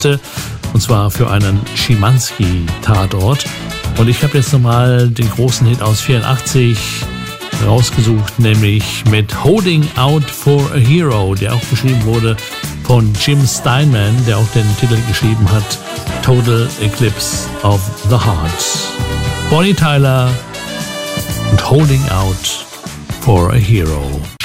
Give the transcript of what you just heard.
und zwar für einen Schimanski-Tatort. Und ich habe jetzt nochmal den großen Hit aus 84 rausgesucht, nämlich mit Holding Out for a Hero, der auch geschrieben wurde von Jim Steinman, der auch den Titel geschrieben hat, Total Eclipse of the Heart. Bonnie Tyler und Holding Out for a Hero.